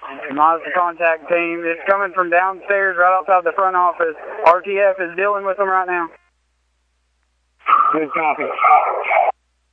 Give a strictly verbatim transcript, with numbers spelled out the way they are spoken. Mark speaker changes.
Speaker 1: Mazda contact team. It's coming from downstairs right outside the front office. R T F is dealing with them right now.
Speaker 2: Good copy.